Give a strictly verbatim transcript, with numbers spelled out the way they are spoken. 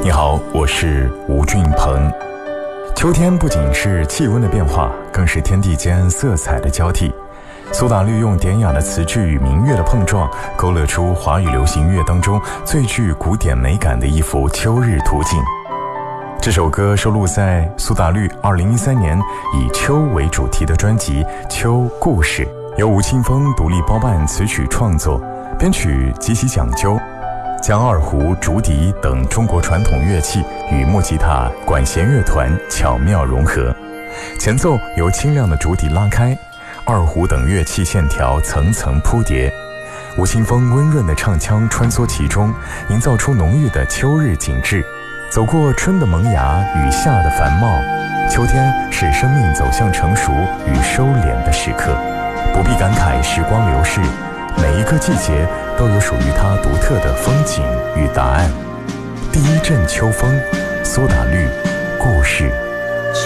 你好，我是吴俊鹏。秋天不仅是气温的变化，更是天地间色彩的交替。苏打绿用典雅的词句与民乐的碰撞，勾勒出华语流行乐当中最具古典美感的一幅秋日图景。这首歌收录在苏打绿二零一三年以秋为主题的专辑《秋故事》，由吴青峰独立包办词曲创作，编曲极其讲究，将二胡、竹笛等中国传统乐器与木吉他、管弦乐团巧妙融合，前奏由清亮的竹笛拉开，二胡等乐器线条层层铺叠，吴青峰温润的唱腔穿梭其中，营造出浓郁的秋日景致。走过春的萌芽与夏的繁茂，秋天是生命走向成熟与收敛的时刻，不必感慨时光流逝，每一个季节都有属于它独特的风景与答案。第一阵秋风，苏打